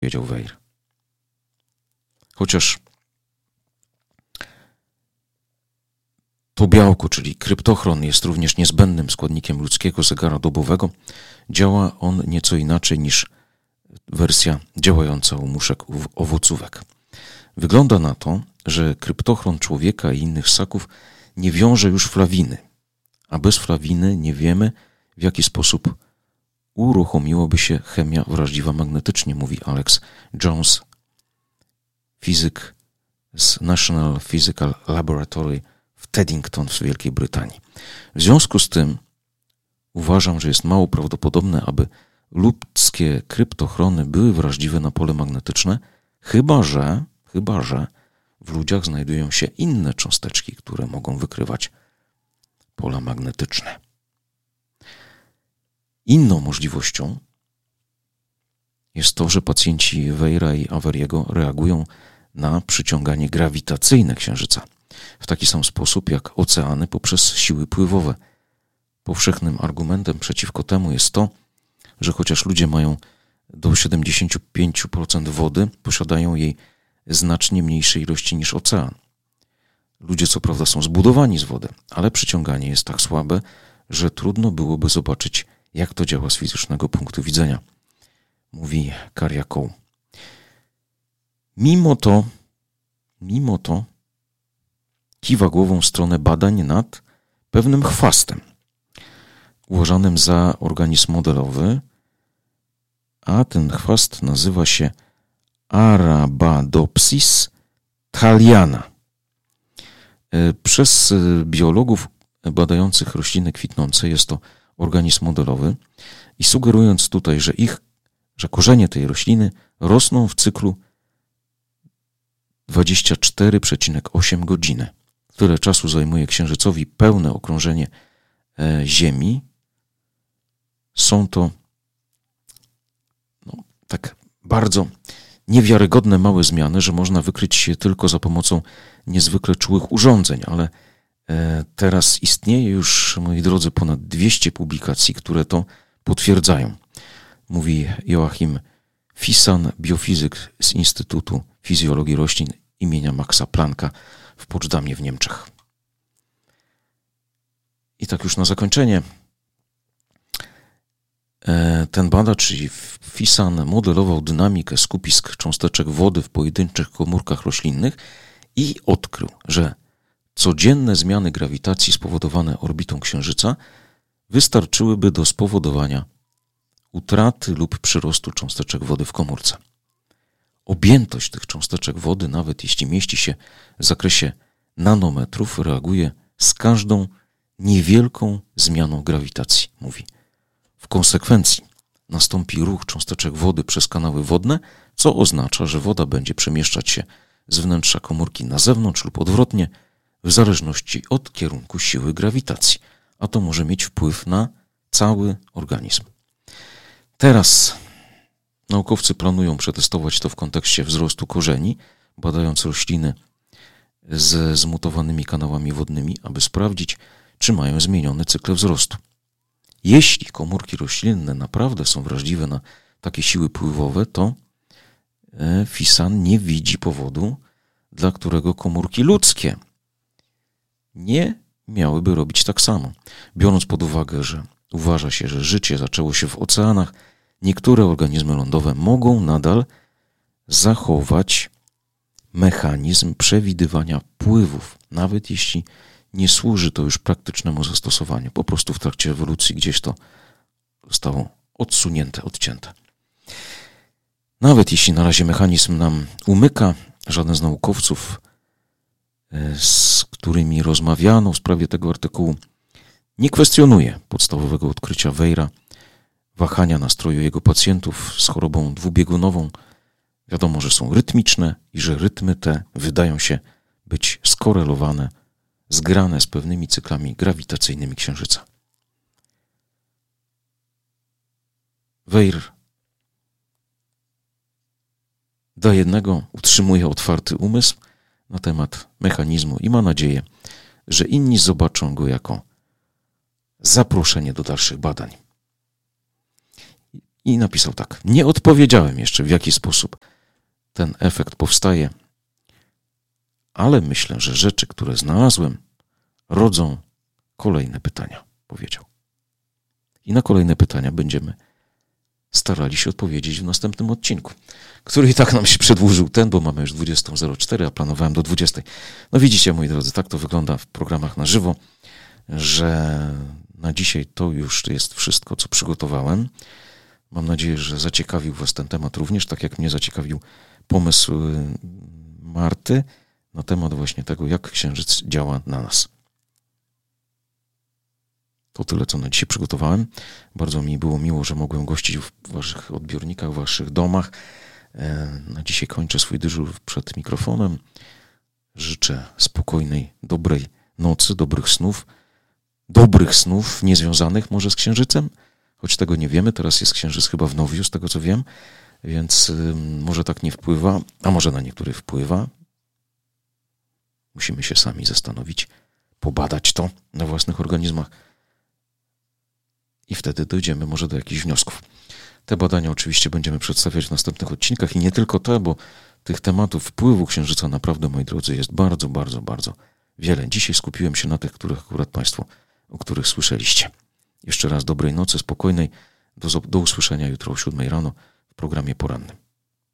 powiedział Weir. Chociaż to białko, czyli kryptochron, jest również niezbędnym składnikiem ludzkiego zegara dobowego, działa on nieco inaczej niż wersja działająca u muszek owocówek. Wygląda na to, że kryptochron człowieka i innych ssaków nie wiąże już flawiny, a bez flawiny nie wiemy, w jaki sposób uruchomiłaby się chemia wrażliwa magnetycznie, mówi Alex Jones, fizyk z National Physical Laboratory w Teddington w Wielkiej Brytanii. W związku z tym uważam, że jest mało prawdopodobne, aby ludzkie kryptochrony były wrażliwe na pole magnetyczne, chyba że w ludziach znajdują się inne cząsteczki, które mogą wykrywać pola magnetyczne. Inną możliwością jest to, że pacjenci Weira i Averiego reagują na przyciąganie grawitacyjne Księżyca w taki sam sposób jak oceany poprzez siły pływowe. Powszechnym argumentem przeciwko temu jest to, że chociaż ludzie mają do 75% wody, posiadają jej znacznie mniejsze ilości niż ocean. Ludzie co prawda są zbudowani z wody, ale przyciąganie jest tak słabe, że trudno byłoby zobaczyć, jak to działa z fizycznego punktu widzenia, mówi Kariakow. Mimo to kiwa głową w stronę badań nad pewnym chwastem, uważanym za organizm modelowy, a ten chwast nazywa się Arabidopsis thaliana. Przez biologów badających rośliny kwitnące jest to organizm modelowy i sugerując tutaj, że korzenie tej rośliny rosną w cyklu 24,8 godziny. Tyle czasu zajmuje Księżycowi pełne okrążenie Ziemi. Są to tak bardzo niewiarygodne małe zmiany, że można wykryć je tylko za pomocą niezwykle czułych urządzeń, ale teraz istnieje już, moi drodzy, ponad 200 publikacji, które to potwierdzają. Mówi Joachim Fissan, biofizyk z Instytutu Fizjologii Roślin imienia Maxa Plancka w Poczdamie w Niemczech. I tak już na zakończenie. Ten badacz, czyli Fissan, modelował dynamikę skupisk cząsteczek wody w pojedynczych komórkach roślinnych i odkrył, że codzienne zmiany grawitacji spowodowane orbitą Księżyca wystarczyłyby do spowodowania utraty lub przyrostu cząsteczek wody w komórce. Objętość tych cząsteczek wody, nawet jeśli mieści się w zakresie nanometrów, reaguje z każdą niewielką zmianą grawitacji, mówi. W konsekwencji nastąpi ruch cząsteczek wody przez kanały wodne, co oznacza, że woda będzie przemieszczać się z wnętrza komórki na zewnątrz lub odwrotnie, w zależności od kierunku siły grawitacji, a to może mieć wpływ na cały organizm. Teraz naukowcy planują przetestować to w kontekście wzrostu korzeni, badając rośliny z zmutowanymi kanałami wodnymi, aby sprawdzić, czy mają zmienione cykle wzrostu. Jeśli komórki roślinne naprawdę są wrażliwe na takie siły pływowe, to Fissan nie widzi powodu, dla którego komórki ludzkie nie miałyby robić tak samo. Biorąc pod uwagę, że uważa się, że życie zaczęło się w oceanach, niektóre organizmy lądowe mogą nadal zachować mechanizm przewidywania pływów, nawet jeśli nie służy to już praktycznemu zastosowaniu. Po prostu w trakcie ewolucji gdzieś to zostało odsunięte, odcięte. Nawet jeśli na razie mechanizm nam umyka, żaden z naukowców, z którymi rozmawiano w sprawie tego artykułu, nie kwestionuje podstawowego odkrycia Weira, wahania nastroju jego pacjentów z chorobą dwubiegunową. Wiadomo, że są rytmiczne i że rytmy te wydają się być skorelowane, zgrane z pewnymi cyklami grawitacyjnymi Księżyca. Weir dla jednego utrzymuje otwarty umysł na temat mechanizmu i ma nadzieję, że inni zobaczą go jako zaproszenie do dalszych badań. I napisał tak. Nie odpowiedziałem jeszcze, w jaki sposób ten efekt powstaje, ale myślę, że rzeczy, które znalazłem, rodzą kolejne pytania, powiedział. I na kolejne pytania będziemy starali się odpowiedzieć w następnym odcinku, który i tak nam się przedłużył bo mamy już 20.04, a planowałem do 20. No widzicie, moi drodzy, tak to wygląda w programach na żywo, że na dzisiaj to już jest wszystko, co przygotowałem. Mam nadzieję, że zaciekawił Was ten temat również, tak jak mnie zaciekawił pomysł Marty na temat właśnie tego, jak Księżyc działa na nas. To tyle, co na dzisiaj przygotowałem. Bardzo mi było miło, że mogłem gościć w Waszych odbiornikach, w Waszych domach. Na dzisiaj kończę swój dyżur przed mikrofonem. Życzę spokojnej, dobrej nocy, dobrych snów, niezwiązanych może z Księżycem, choć tego nie wiemy. Teraz jest Księżyc chyba w Nowiu, z tego co wiem, więc może tak nie wpływa, a może na niektórych wpływa. Musimy się sami zastanowić, pobadać to na własnych organizmach i wtedy dojdziemy może do jakichś wniosków. Te badania oczywiście będziemy przedstawiać w następnych odcinkach i nie tylko te, bo tych tematów wpływu Księżyca naprawdę, moi drodzy, jest bardzo, bardzo, bardzo wiele. Dzisiaj skupiłem się na tych, o których słyszeliście. Jeszcze raz dobrej nocy, spokojnej. Do usłyszenia jutro o 7 rano w programie porannym.